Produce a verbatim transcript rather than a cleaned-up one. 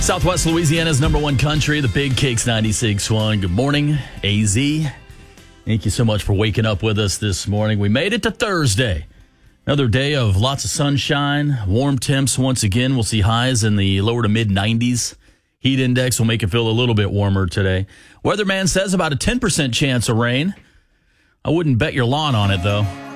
Southwest Louisiana's number one country, the Big Cakes ninety-six point one. Good morning, A Z. Thank you so much for waking up with us this morning. We made it to Thursday. Another day of lots of sunshine, warm temps once again. We'll see highs in the lower to mid nineties. Heat index will make it feel a little bit warmer today. Weatherman says about a ten percent chance of rain. I wouldn't bet your lawn on it, though.